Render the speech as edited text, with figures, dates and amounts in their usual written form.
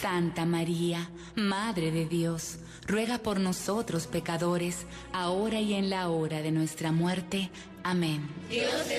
Santa María, Madre de Dios, ruega por nosotros pecadores, ahora y en la hora de nuestra muerte. Amén. Dios